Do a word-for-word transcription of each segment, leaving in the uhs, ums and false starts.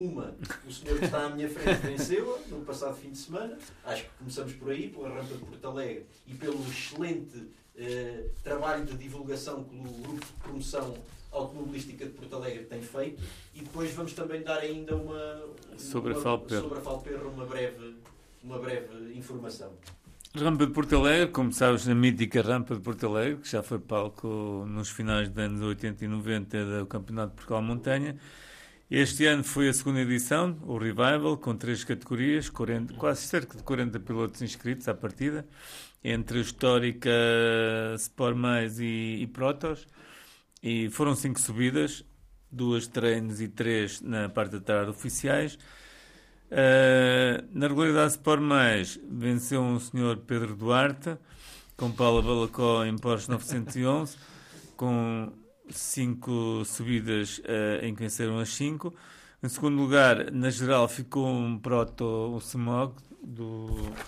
Uma, o senhor que está à minha frente venceu-a no passado fim de semana. Acho que começamos por aí, pela rampa de Porto Alegre e pelo excelente eh, trabalho de divulgação que o grupo de promoção automobilística de Porto Alegre tem feito. E depois vamos também dar ainda uma, sobre, uma, a Falperra. sobre a Falperra uma breve, uma breve informação. Rampa de Porto Alegre, como sabes, a mítica Rampa de Porto Alegre, que já foi palco nos finais dos anos oitenta e noventa do Campeonato de Portugal Montanha. Este ano foi a segunda edição, o Revival, com três categorias, quarenta, quase cerca de quarenta pilotos inscritos à partida, entre histórica, Sport Mais e, e Protos. E foram cinco subidas, duas treinos e três na parte da tarde oficiais. Uh, na regularidade Sport Mais venceu um senhor Pedro Duarte, com Paula Balacó em Porsche novecentos e onze, com cinco subidas uh, em que venceram as cinco. Em segundo lugar, na geral, ficou um proto, o Smog, do,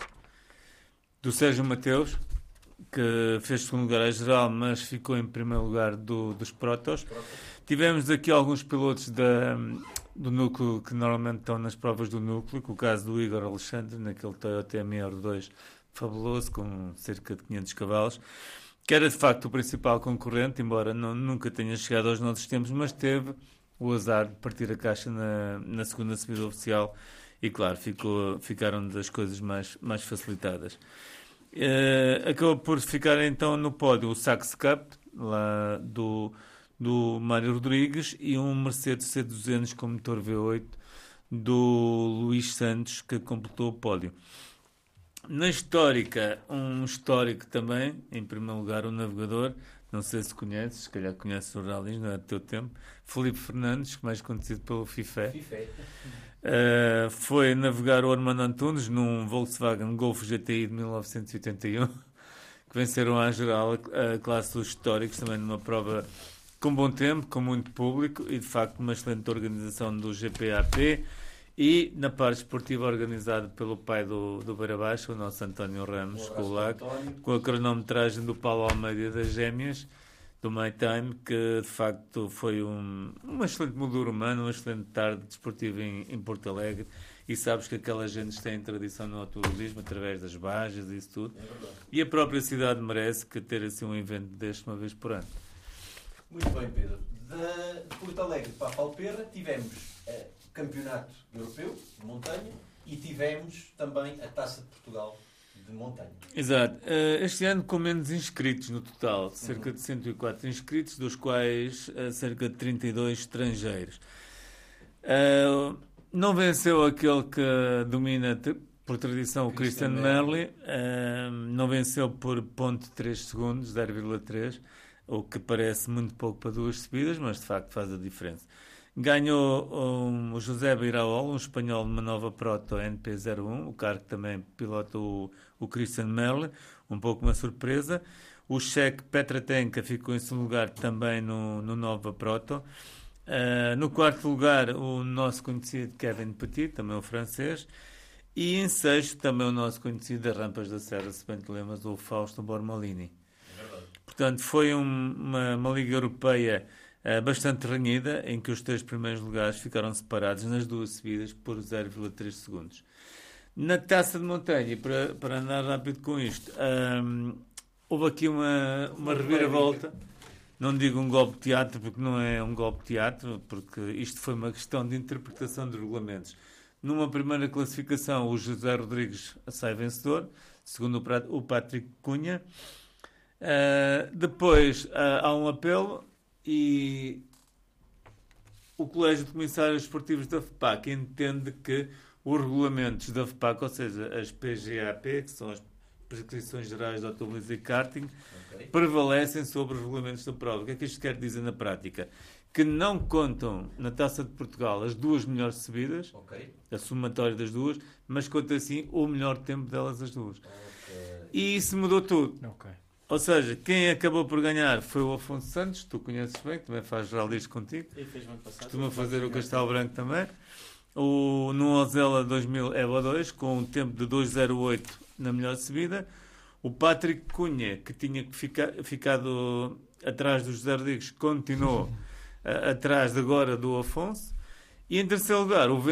do Sérgio Mateus, que fez segundo lugar a geral, mas ficou em primeiro lugar do, dos protos. Tivemos aqui alguns pilotos da, do núcleo que normalmente estão nas provas do núcleo, com o caso do Igor Alexandre, naquele Toyota M R dois fabuloso, com cerca de quinhentos cavalos, que era de facto o principal concorrente, embora não, nunca tenha chegado aos nossos tempos, mas teve o azar de partir a caixa na, na segunda subida oficial e, claro, ficou, ficaram das coisas mais, mais facilitadas. Uh, acabou por ficar então no pódio o Sax Cup, lá do, do Mário Rodrigues, e um Mercedes C duzentos com motor V oito do Luís Santos, que completou o pódio. Na histórica, um histórico também, em primeiro lugar, o navegador, não sei se conheces, se calhar conheces o rallies, não é do teu tempo, Filipe Fernandes, mais conhecido pelo Fifé. Fifé. Uh, foi navegar o Armando Antunes num Volkswagen Golf G T I de mil novecentos e oitenta e um, que venceram à geral a, a classe dos históricos, também numa prova com bom tempo, com muito público e de facto uma excelente organização do G P A P. E na parte esportiva organizada pelo pai do, do Beira Baixa, o nosso António Ramos, com, o lag, com a cronometragem do Paulo Almeida das Gêmeas, do My Time, que de facto foi um, uma excelente moldura humana, uma excelente tarde desportiva em, em Porto Alegre. E sabes que aquelas gentes têm tradição no automobilismo através das bajas e isso tudo. É e a própria cidade merece que ter assim um evento deste uma vez por ano. Muito bem, Pedro. De, de Porto Alegre para a Falperra tivemos uh, Campeonato Europeu de Montanha e tivemos também a Taça de Portugal de Montanha. Exato. Uh, este ano com menos inscritos no total, cerca uhum. de cento e quatro inscritos, dos quais uh, cerca de trinta e dois estrangeiros. Uh, não venceu aquele que domina por tradição o Christian Merli, uh, não venceu por zero vírgula três segundos, zero vírgula três, o que parece muito pouco para duas subidas, mas de facto faz a diferença. Ganhou um, o José Beiraol, um espanhol de uma nova proto N P zero um, o carro que também pilota o, o Christian Merle, um pouco uma surpresa. O cheque Petra Tenka ficou em segundo lugar também no, no Nova Proto. Uh, no quarto lugar, o nosso conhecido Kevin Petit, também o francês. E em sexto, também o nosso conhecido das Rampas da Serra, se bem te lembras, o Fausto Bormolini. É Portanto, foi um, uma, uma Liga Europeia Uh, bastante renhida, em que os três primeiros lugares ficaram separados nas duas subidas por zero vírgula três segundos. Na Taça de Montanha, para, para andar rápido com isto, um, houve aqui uma, uma reviravolta. Não digo um golpe de teatro, porque não é um golpe de teatro, porque isto foi uma questão de interpretação dos regulamentos. Numa primeira classificação, o José Rodrigues sai vencedor, segundo o Patrick Cunha. Uh, depois uh, há um apelo e o Colégio de Comissários Esportivos da F P A C entende que os regulamentos da F P A C, ou seja, as P G A P, que são as Prescrições Gerais de Automobilismo e Karting, okay, prevalecem sobre os regulamentos da prova. O que é que isto quer dizer na prática? Que não contam na Taça de Portugal as duas melhores subidas, okay, a somatória das duas, mas conta assim o melhor tempo delas as duas. Okay. E isso mudou tudo. Okay. Ou seja, quem acabou por ganhar foi o Afonso Santos, tu conheces bem, que também faz rallies contigo. E fez ano passado. Costuma fazer o Castelo Branco também. O, no Ozela dois mil Eva dois, com um tempo de dois zero oito na melhor subida. O Patrick Cunha, que tinha fica, ficado atrás do José Rodrigues, continuou a, atrás de agora do Afonso. E em terceiro lugar, o